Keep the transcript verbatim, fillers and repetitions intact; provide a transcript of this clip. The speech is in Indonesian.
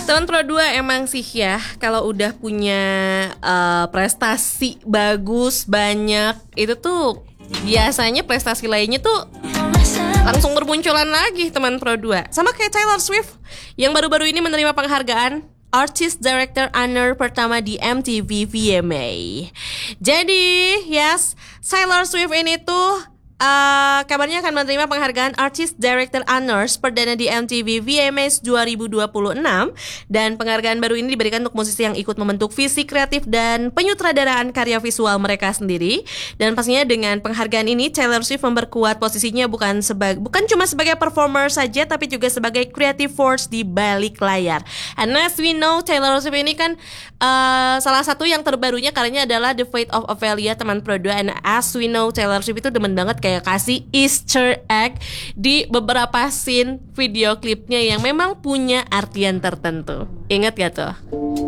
Teman Pro dua emang sih ya, kalau udah punya uh, prestasi bagus banyak, itu tuh biasanya prestasi lainnya tuh langsung bermunculan lagi teman Pro dua. Sama kayak Taylor Swift yang baru-baru ini menerima penghargaan Artist Director Honor pertama di M T V V M A. Jadi, yes, Taylor Swift ini tuh Uh, kabarnya akan menerima penghargaan Artist Director Honors perdana di M T V V M As dua ribu dua puluh enam. Dan penghargaan baru ini diberikan untuk musisi yang ikut membentuk visi kreatif dan penyutradaraan karya visual mereka sendiri. Dan pastinya dengan penghargaan ini Taylor Swift memperkuat posisinya bukan sebagai bukan cuma sebagai performer saja, tapi juga sebagai creative force di balik layar. And as we know, Taylor Swift ini kan uh, salah satu yang terbarunya karyanya adalah The Fate of Ophelia, teman Pro dua. And as we know, Taylor Swift itu demen banget kayak kasih Easter egg di beberapa scene video klipnya yang memang punya artian tertentu. Ingat gak tuh?